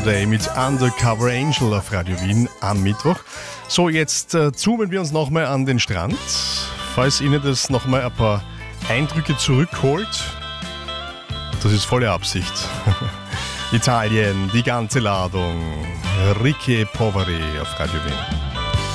Yesterday mit Undercover Angel auf Radio Wien am Mittwoch. So, jetzt zoomen wir uns nochmal an den Strand. Falls Ihnen das nochmal ein paar Eindrücke zurückholt, das ist volle Absicht. Italien, die ganze Ladung. Ricche Poveri auf Radio Wien.